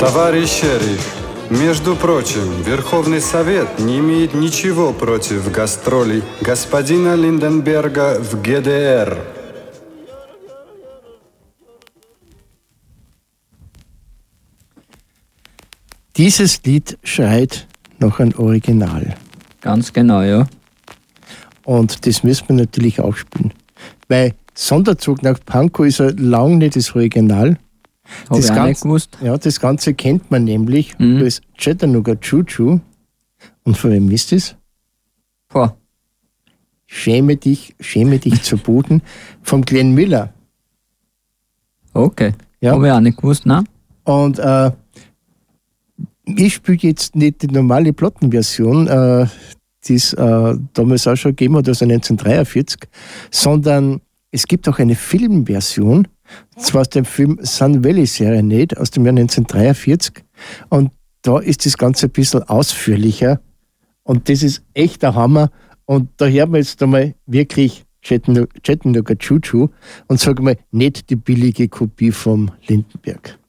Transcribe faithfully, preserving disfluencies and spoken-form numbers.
Товарищ шериф, между прочим, Верховный Совет не имеет ничего против гастролей господина Линденберга в Г D R. Dieses Lied schreit nach einem Original. Ganz genau, ja. Und das müssen wir natürlich auch spielen. Weil Sonderzug nach Pankow ist ja lange nicht das Original. Hab das ich auch Ganze, nicht gewusst. Ja, das Ganze kennt man nämlich Mhm. als Chattanooga Choo Choo. Und von wem ist das? Boah. Schäme dich, schäme dich zu Boden. Vom Glenn Miller. Okay. Ja. Hab ich auch nicht gewusst, ne? Und äh, ich spiele jetzt nicht die normale Plattenversion, äh, die es äh, damals auch schon gegeben hat, also neunzehnhundertdreiundvierzig, sondern es gibt auch eine Filmversion, und zwar aus dem Film Sun Valley Serenade aus dem Jahr neunzehnhundertdreiundvierzig. Und da ist das Ganze ein bisschen ausführlicher. Und das ist echt der Hammer. Und da hören wir jetzt einmal wirklich Chattanooga Choo Choo und sagen mal, nicht die billige Kopie vom Lindenberg.